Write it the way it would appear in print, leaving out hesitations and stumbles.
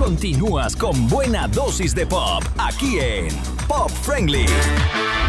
Continúas con buena dosis de pop aquí en Pop Friendly.